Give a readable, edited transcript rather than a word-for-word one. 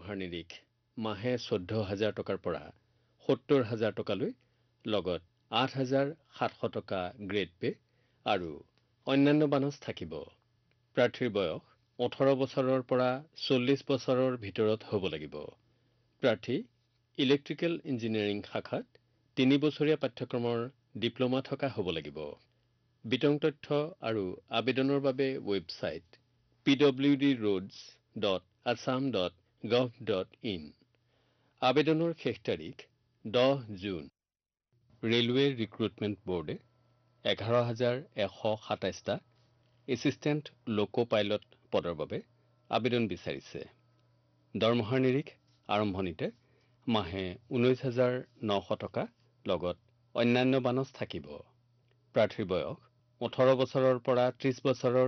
দৰমহাৰ নিৰিখ মাহে 14,000 টকাৰ পৰা 70,000 টকালৈ লগত 8,700 টকা গ্ৰেড পে আৰু অন্যান্য বানচ থাকিব। প্ৰাৰ্থীৰ বয়স 18 বছৰৰ পৰা 40 বছৰৰ ভিতৰত হ'ব লাগিব। প্ৰাৰ্থী ইলেক্ট্ৰিকেল ইঞ্জিনিয়াৰিং শাখাত 3 বছৰীয়া পাঠ্যক্ৰমৰ ডিপ্ল'মা থকা হ'ব লাগিব। বিতং তথ্য আৰু আবেদনৰ বাবে ৱেবছাইট pwdroads.assam.gov.in। আবেদনৰ শেষ তাৰিখ 10 জুন। ৰেলৱে ৰিক্ৰুটমেণ্ট বোৰ্ডে 11,127টা এছিষ্টেণ্ট লোকো পাইলট পদৰ বাবে আবেদন বিচাৰিছে। দৰমহাৰ নিৰিখ আৰম্ভণিতে মাহে 19,900 টকা লগত অন্যান্য বানচ থাকিব। প্ৰাৰ্থীৰ বয়স 18 বছৰৰ পৰা 30 বছৰৰ